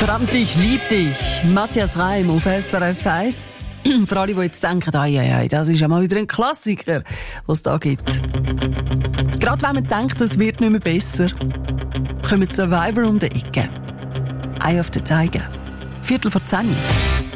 Verdammt, ich lieb dich. Matthias Reim auf SRF 1. Für alle, die jetzt denken, das ist ja mal wieder ein Klassiker, was es da gibt. Gerade wenn man denkt, es wird nicht mehr besser, kommt Survivor um die Ecke. Eye of the Tiger. 10:15.